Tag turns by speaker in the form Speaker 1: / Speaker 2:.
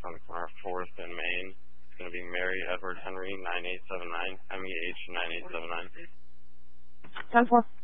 Speaker 1: on the corner of 4th and Main. It's going to be Mary Edward Henry 9879, MEH 9879.
Speaker 2: 10-4.